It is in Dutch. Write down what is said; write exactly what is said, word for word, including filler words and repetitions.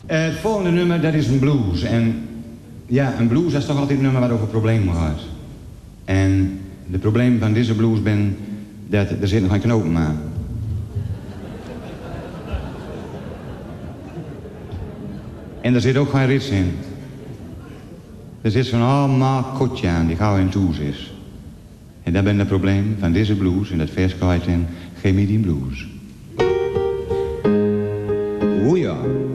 Uh, het volgende nummer, dat is een blues. En ja, een blues dat is toch altijd een nummer waar over problemen gaat. En de probleem van deze blues ben dat er zit nog een knopen aan. En er zit ook geen rits in. Er zit zo'n allemaal kotje aan die gauw in toes is. En dat ben het probleem van deze blues en dat vers gaat in Geef me die blues. O ja.